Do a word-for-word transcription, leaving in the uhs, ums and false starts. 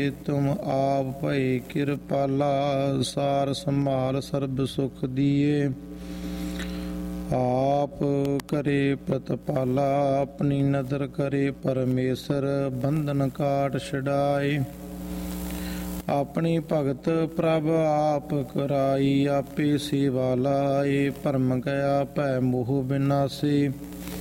ਤੁਮ ਆਪ ਭਏ ਕਿਰਪਾਲਾ, ਸਾਰ ਸੰਭਾਲ ਸਰਬ ਸੁਖ ਦੀਏ। ਆਪ ਕਰੇ ਪ੍ਰਤਪਾਲਾ, ਆਪਣੀ ਨਦਰ ਕਰੇ ਪਰਮੇਸ਼ਰ, ਬੰਧਨ ਕਾਟ ਛਡਾਏ। ਆਪਣੀ ਭਗਤ ਪ੍ਰਭ ਆਪ ਕਰਾਈ, ਆਪੇ ਸੇਵਾ ਲਾਏ। ਭਰਮ ਗਿਆ ਭੈ ਮੋਹ ਬਿਨਾਸੇ,